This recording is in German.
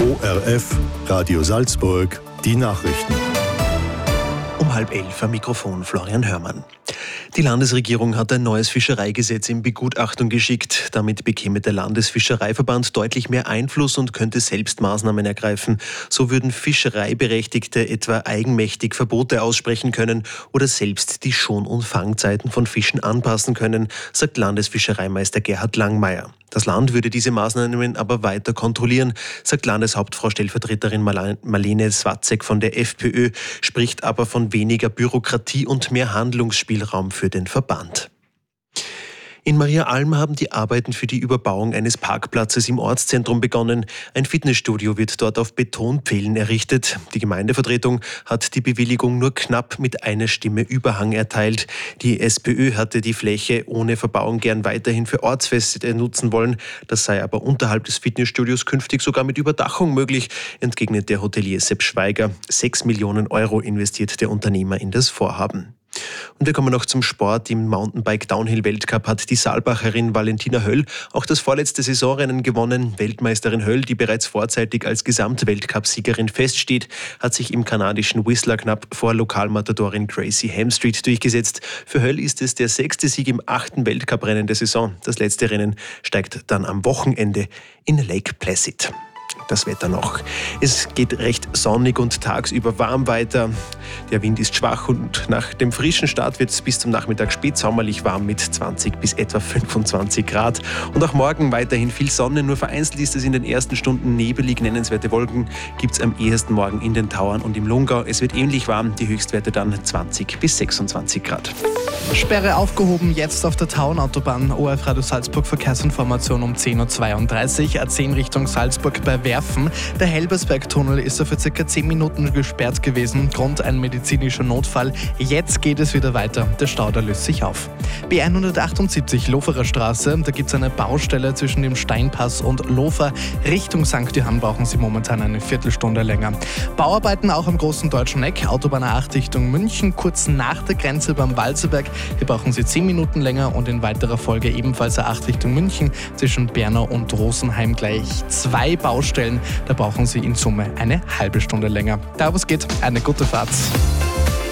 ORF Radio Salzburg, die Nachrichten. Um 10:30 am Mikrofon Florian Hörmann. Die Landesregierung hat ein neues Fischereigesetz in Begutachtung geschickt. Damit bekäme der Landesfischereiverband deutlich mehr Einfluss und könnte selbst Maßnahmen ergreifen. So würden Fischereiberechtigte etwa eigenmächtig Verbote aussprechen können oder selbst die Schon- und Fangzeiten von Fischen anpassen können, sagt Landesfischereimeister Gerhard Langmeier. Das Land würde diese Maßnahmen aber weiter kontrollieren, sagt Landeshauptfrau Stellvertreterin Marlene Swatzek von der FPÖ, spricht aber von weniger Bürokratie und mehr Handlungsspielraum für den Verband. In Mariaalm haben die Arbeiten für die Überbauung eines Parkplatzes im Ortszentrum begonnen. Ein Fitnessstudio wird dort auf Betonpfählen errichtet. Die Gemeindevertretung hat die Bewilligung nur knapp mit einer Stimme Überhang erteilt. Die SPÖ hatte die Fläche ohne Verbauung gern weiterhin für Ortsfeste nutzen wollen. Das sei aber unterhalb des Fitnessstudios künftig sogar mit Überdachung möglich, entgegnet der Hotelier Sepp Schweiger. 6 Millionen Euro investiert der Unternehmer in das Vorhaben. Und wir kommen noch zum Sport. Im Mountainbike-Downhill-Weltcup hat die Saalbacherin Valentina Höll auch das vorletzte Saisonrennen gewonnen. Weltmeisterin Höll, die bereits vorzeitig als Gesamtweltcup-Siegerin feststeht, hat sich im kanadischen Whistler knapp vor Lokalmatadorin Gracie Hemstreet durchgesetzt. Für Höll ist es der 6. Sieg im 8. Weltcuprennen der Saison. Das letzte Rennen steigt dann am Wochenende in Lake Placid. Das Wetter noch. Es geht recht sonnig und tagsüber warm weiter. Der Wind ist schwach und nach dem frischen Start wird es bis zum Nachmittag spätsommerlich warm mit 20 bis etwa 25 Grad. Und auch morgen weiterhin viel Sonne, nur vereinzelt ist es in den ersten Stunden nebelig. Nennenswerte Wolken gibt es am ehesten morgen in den Tauern und im Lungau. Es wird ähnlich warm, die Höchstwerte dann 20 bis 26 Grad. Sperre aufgehoben, jetzt auf der Tauenautobahn. ORF Radio Salzburg Verkehrsinformation um 10.32 Uhr. A10 Richtung Salzburg bei Werfen. Der Helbersberg-Tunnel ist für ca. 10 Minuten gesperrt gewesen. Grund ein medizinischer Notfall. Jetzt geht es wieder weiter. Der Stauder löst sich auf. B178 Loferer Straße. Da gibt es eine Baustelle zwischen dem Steinpass und Lofer. Richtung St. Johann brauchen Sie momentan eine Viertelstunde länger. Bauarbeiten auch am Großen Deutschen Eck. Autobahn A8 Richtung München. Kurz nach der Grenze beim Walzerberg. Hier brauchen Sie 10 Minuten länger und in weiterer Folge ebenfalls A8 Richtung München zwischen Bernau und Rosenheim gleich 2 Baustellen. Da brauchen Sie in Summe eine halbe Stunde länger. Da wo es geht, eine gute Fahrt.